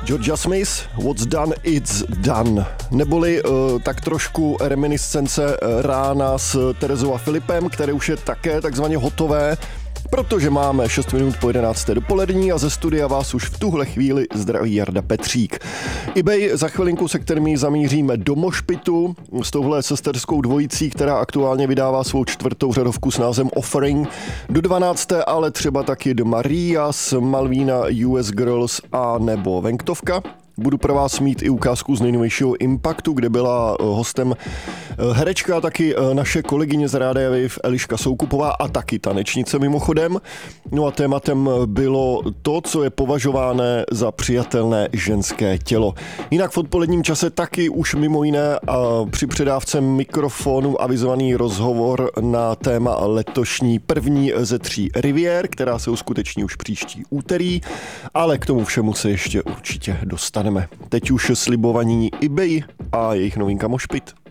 Georgia Smith, What's Done, It's Done. Neboli tak trošku reminiscence rána s Terezou a Filipem, které už je také takzvaně hotové, protože máme 6 minut po 11. dopolední a ze studia vás už v tuhle chvíli zdraví Jarda Petřík. eBay za chvilinku, se kterými zamíříme do mošpitu s touhle sesterskou dvojicí, která aktuálně vydává svou 4. řadovku s názvem Offering. Do 12. ale třeba taky do Marias, Malvína, US Girls a nebo Venktovka. Budu pro vás mít i ukázku z nejnovějšího Impactu, kde byla hostem herečka a taky naše kolegyně z Rádia Wave Eliška Soukupová a taky tanečnice mimochodem. No a tématem bylo to, co je považováno za přijatelné ženské tělo. Jinak v odpoledním čase taky už mimo jiné při předávce mikrofonu avizovaný rozhovor na téma letošní první ze 3 Rivier, která se uskuteční už příští úterý, ale k tomu všemu se ještě určitě dostaneme. Teď už slibovaní eBay a jejich novinka Mošpit.